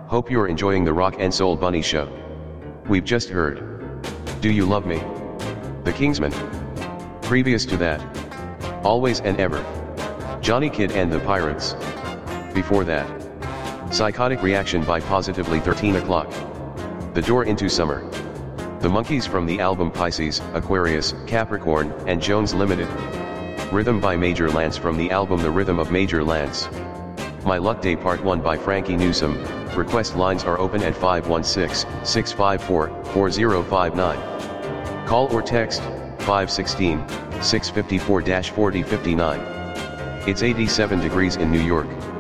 Hope you're enjoying the Rock and Soul Bunny Show. We've just heard Do You Love Me? The Kingsmen. Previous to that, Always and Ever, Johnny Kidd and the Pirates. Before that, Psychotic Reaction by Positively 13 O'Clock, The Door into Summer, The Monkees from the album Pisces, Aquarius, Capricorn, and Jones Limited, Rhythm by Major Lance from the album The Rhythm of Major Lance, My Luck Day Part 1 by Frankie Newsom. Request lines are open at 516-654-4059. Call or text 516-654-4059. It's 87 degrees in New York.